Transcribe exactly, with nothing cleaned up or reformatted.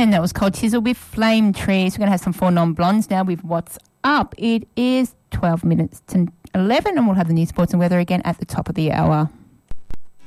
And that was Cold Chisel with Flame Trees. We're going to have some Four Non-Blondes now with What's Up. It is twelve minutes to eleven, and we'll have the news, sports and weather again at the top of the hour.